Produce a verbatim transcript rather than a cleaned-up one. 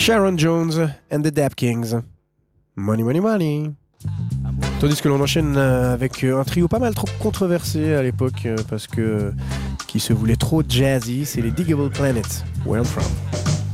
Sharon Jones and the Dap Kings. Money, money, money. Tandis que l'on enchaîne avec un trio pas mal trop controversé à l'époque parce que qui se voulait trop jazzy, c'est les Digable Planets. Where I'm From.